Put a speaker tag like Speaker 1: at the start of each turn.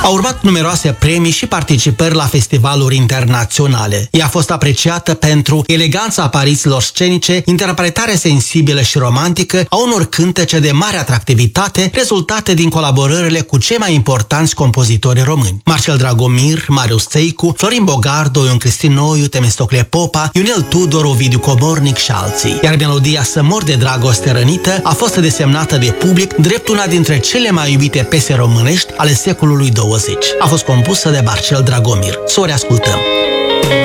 Speaker 1: Au urmat numeroase premii și participări la festivaluri internaționale. Ea a fost apreciată pentru eleganța aparițiilor scenice, interpretare sensibilă și romantică a unor cântece de mare atractivitate, rezultate din colaborările cu cei mai importanți compozitori români: Marcel Dragomir, Marius Țeicu, Florin Bogardo, Ion Cristinoiu, Temistocle Popa, Ionel Tudor, Ovidiu Cobornic și alții. Iar melodia Să mor de dragoste rănită a fost desemnată de public drept una dintre cele mai iubite piese românești ale secolului 20. A fost compusă de Marcel Dragomir. Să o reascultăm.